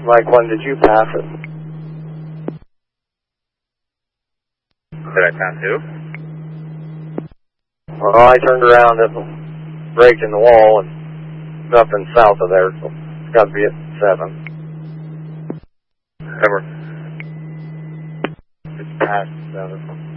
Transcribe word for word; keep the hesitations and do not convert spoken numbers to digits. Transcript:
Mike one, did you pass it? Did I pass who? Well, I turned around at the break in the wall and nothing south of there, so it's got to be at seven. Ever. It's past seven.